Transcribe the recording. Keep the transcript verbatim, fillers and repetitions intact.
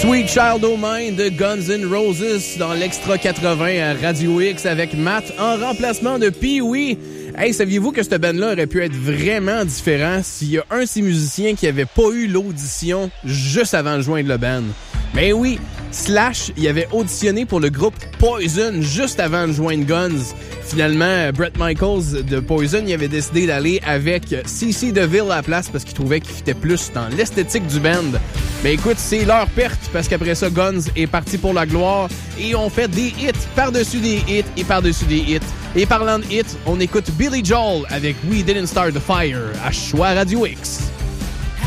Sweet Child O' Mine de Guns N' Roses dans l'Extra quatre-vingts à Radio X avec Matt en remplacement de Pee-Wee. Hey, saviez-vous que cette band-là aurait pu être vraiment différent s'il y a un de ces musiciens qui avait pas eu l'audition juste avant de joindre le band? Ben oui, Slash, il avait auditionné pour le groupe Poison juste avant de joindre Guns. Finalement, Bret Michaels de Poison, il avait décidé d'aller avec C C DeVille à la place parce qu'il trouvait qu'il fitait plus dans l'esthétique du band. Ben écoute, c'est leur perte parce qu'après ça, Guns est parti pour la gloire et on fait des hits par-dessus des hits et par-dessus des hits. Et parlant de hits, on écoute Billy Joel avec We Didn't Start the Fire à Choix Radio X.